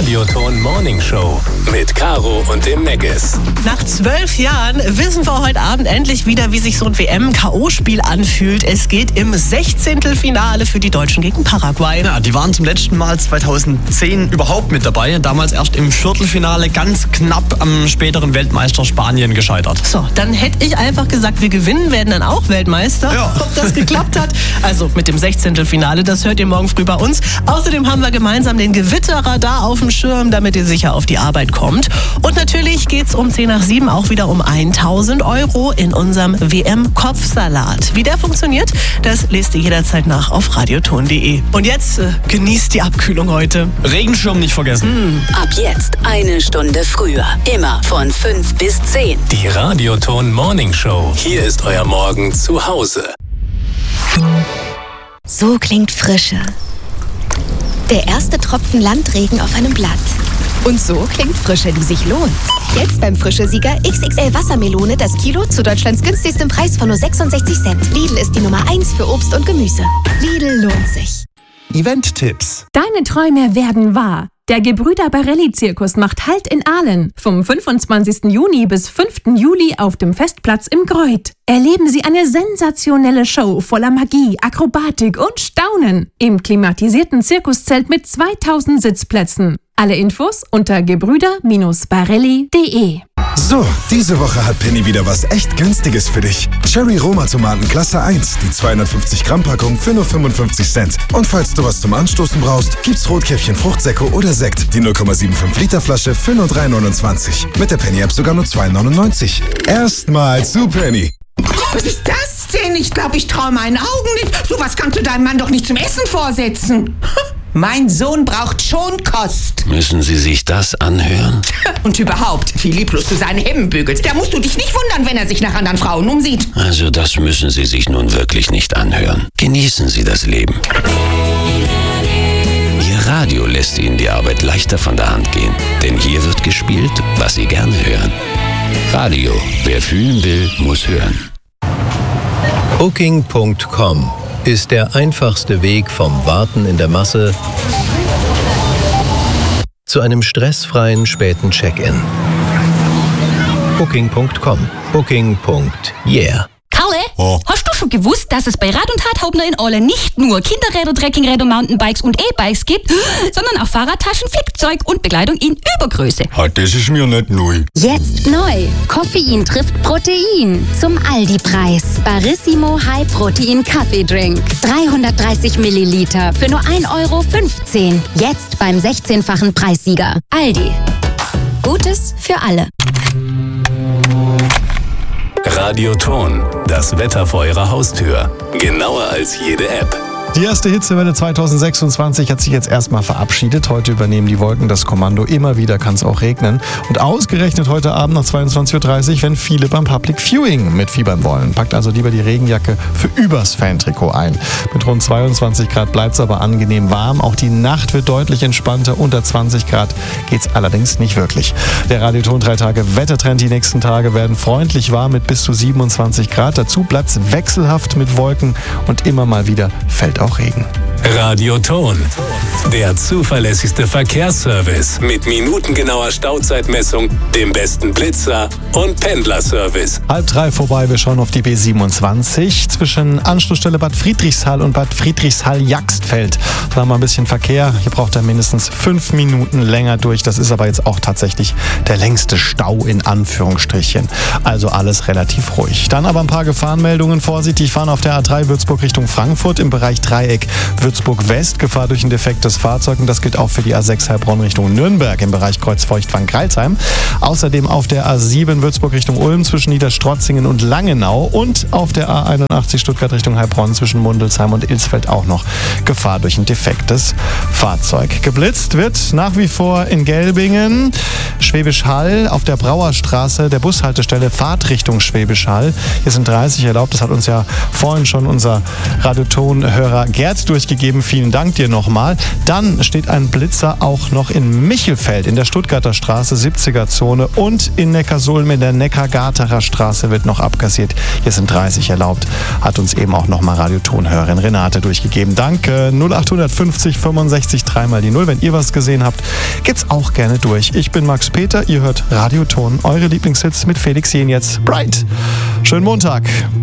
Radioton Morning Show mit Caro und dem Meggis. Nach 12 Jahren wissen wir heute Abend endlich wieder, wie sich so ein WM-K.O.-Spiel anfühlt. Es geht im 16. Finale für die Deutschen gegen Paraguay. Ja, die waren zum letzten Mal 2010 überhaupt mit dabei. Damals erst im Viertelfinale ganz knapp am späteren Weltmeister Spanien gescheitert. So, dann hätte ich einfach gesagt, wir gewinnen, werden dann auch Weltmeister. Ja. Ob das geklappt hat? Also mit dem 16. Finale, das hört ihr morgen früh bei uns. Außerdem haben wir gemeinsam den Gewitterradar auf dem Schirm, damit ihr sicher auf die Arbeit kommt. Und natürlich geht's um 10 nach 7 auch wieder um 1.000 € in unserem WM-Kopfsalat. Wie der funktioniert, das lest ihr jederzeit nach auf radioton.de. Und jetzt genießt die Abkühlung heute. Regenschirm nicht vergessen. Ab jetzt 1 Stunde früher. Immer von 5 bis 10. Die Radioton Morning Show. Hier ist euer Morgen zu Hause. So klingt Frische. Der erste Tropfen Landregen auf einem Blatt. Und so klingt Frische, die sich lohnt. Jetzt beim Frische-Sieger XXL Wassermelone das Kilo zu Deutschlands günstigstem Preis von nur 66 Cent. Lidl ist die Nummer 1 für Obst und Gemüse. Lidl lohnt sich. Event-Tipps. Deine Träume werden wahr. Der Gebrüder Barelli-Zirkus macht Halt in Aalen. Vom 25. Juni bis 5. Juli auf dem Festplatz im Greuth. Erleben Sie eine sensationelle Show voller Magie, Akrobatik und Staunen. Im klimatisierten Zirkuszelt mit 2000 Sitzplätzen. Alle Infos unter gebrüder-barelli.de. So, diese Woche hat Penny wieder was echt Günstiges für dich. Cherry Roma Tomaten Klasse 1, die 250 Gramm Packung für nur 55 Cent. Und falls du was zum Anstoßen brauchst, gibt's Rotkäppchen Fruchtsäcke oder Sekt, die 0,75 Liter Flasche für nur 3,29. Mit der Penny App sogar nur 2,99. Erstmal zu Penny. Was ist das denn? Ich glaube, ich traue meinen Augen nicht. Sowas kannst du deinem Mann doch nicht zum Essen vorsetzen. Mein Sohn braucht Schonkost. Müssen Sie sich das anhören? Und überhaupt, wie lieblos du seine Hemden bügelst. Da musst du dich nicht wundern, wenn er sich nach anderen Frauen umsieht. Also das müssen Sie sich nun wirklich nicht anhören. Genießen Sie das Leben. Ihr Radio lässt Ihnen die Arbeit leichter von der Hand gehen. Denn hier wird gespielt, was Sie gerne hören. Radio. Wer fühlen will, muss hören. Booking.com ist der einfachste Weg vom Warten in der Masse zu einem stressfreien späten Check-in. Booking.com. Booking.yeah. Kalle, hast du schon gewusst, dass es bei Rad und Radhaubner in Aale nicht nur Kinderräder, Trekkingräder, Mountainbikes und E-Bikes gibt, sondern auch Fahrradtaschen, Flickzeug und Bekleidung in Übergröße? Das ist mir nicht neu. Jetzt neu. Koffein trifft Protein. Zum Aldi-Preis. Barissimo High Protein Kaffeedrink. 330 Milliliter für nur 1,15 €. Jetzt beim 16-fachen Preissieger. Aldi. Gutes für alle. Radioton. Das Wetter vor eurer Haustür. Genauer als jede App. Die erste Hitzewelle 2026 hat sich jetzt erstmal verabschiedet. Heute übernehmen die Wolken das Kommando. Immer wieder kann es auch regnen. Und ausgerechnet heute Abend nach 22:30 Uhr, wenn viele beim Public Viewing mitfiebern wollen. Packt also lieber die Regenjacke für übers Fantrikot ein. Mit rund 22 Grad bleibt es aber angenehm warm. Auch die Nacht wird deutlich entspannter. Unter 20 Grad geht es allerdings nicht wirklich. Der Radioton 3 Tage Wettertrend. Die nächsten Tage werden freundlich warm mit bis zu 27 Grad. Dazu bleibt es wechselhaft mit Wolken und immer mal wieder fällt auch Regen. Radioton. Der zuverlässigste Verkehrsservice mit minutengenauer Stauzeitmessung, dem besten Blitzer und Pendlerservice. 2:30 vorbei, wir schauen auf die B27 zwischen Anschlussstelle Bad Friedrichshall und Bad Friedrichshall-Jaxtfeld. Da haben wir ein bisschen Verkehr. Hier braucht er mindestens 5 Minuten länger durch. Das ist aber jetzt auch tatsächlich der längste Stau in Anführungsstrichen. Also alles relativ ruhig. Dann aber ein paar Gefahrenmeldungen. Vorsicht, die fahren auf der A3 Würzburg Richtung Frankfurt im Bereich Dreieck Würzburg-West. Gefahr durch ein defektes Fahrzeug. Und das gilt auch für die A6 Heilbronn Richtung Nürnberg im Bereich Kreuzfeucht-Wann-Greilsheim. Außerdem auf der A7 Würzburg Richtung Ulm zwischen Niederstrotzingen und Langenau. Und auf der A81 Stuttgart Richtung Heilbronn zwischen Mundelsheim und Ilsfeld auch noch Gefahr durch ein defektes Fahrzeug. Geblitzt wird nach wie vor in Gelbingen, Schwäbisch Hall, auf der Brauerstraße, der Bushaltestelle Fahrtrichtung Schwäbisch Hall. Hier sind 30 erlaubt. Das hat uns ja vorhin schon unser Radioton-Hörer Gerd durchgegeben. durchgegeben. Vielen Dank dir nochmal. Dann steht ein Blitzer auch noch in Michelfeld in der Stuttgarter Straße, 70er Zone, und in Neckarsulm in der Neckargarterer Straße wird noch abkassiert. Hier sind 30 erlaubt. Hat uns eben auch nochmal Radiotonhörerin Renate durchgegeben. Danke. 0850 65 3 die 0. Wenn ihr was gesehen habt, geht's auch gerne durch. Ich bin Max Peter. Ihr hört Radioton. Eure Lieblingshits mit Felix Jenetz. Bright. Schönen Montag.